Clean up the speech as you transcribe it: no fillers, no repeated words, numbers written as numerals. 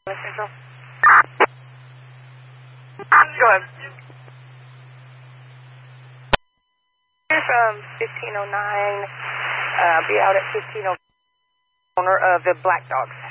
Central. Go ahead. Here's from 1509. Be out at 1509, corner of the Black Dogs.